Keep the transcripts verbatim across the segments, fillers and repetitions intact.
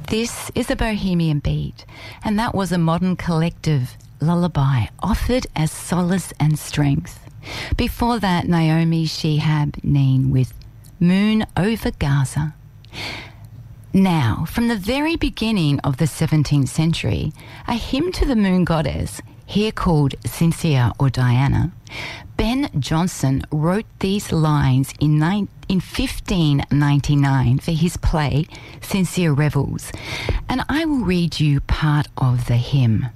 This is a Bohemian Beat, and that was a modern collective lullaby offered as solace and strength. Before that, Naomi Shihab Neen with Moon Over Gaza. Now, from the very beginning of the seventeenth century, a hymn to the moon goddess, here called Cynthia or Diana, Ben Jonson wrote these lines in, ni- in fifteen ninety-nine for his play Cynthia Revels, and I will read you part of the hymn.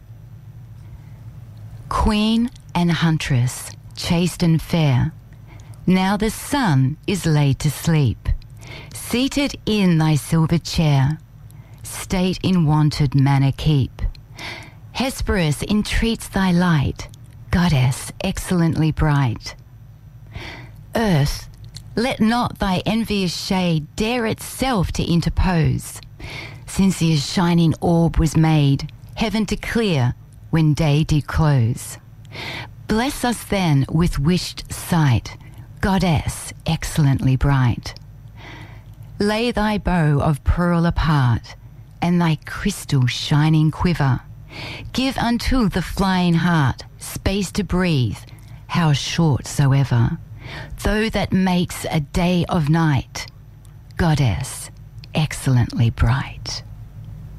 Queen and huntress, chaste and fair, now the sun is laid to sleep. Seated in thy silver chair, state in wonted manner keep. Hesperus entreats thy light, goddess excellently bright. Earth, let not thy envious shade dare itself to interpose. Cynthia's shining orb was made, heaven to clear when day did close. Bless us then with wished sight, goddess excellently bright. Lay thy bow of pearl apart, and thy crystal shining quiver. Give unto the flying heart space to breathe, how short soever, though that makes a day of night, goddess excellently bright.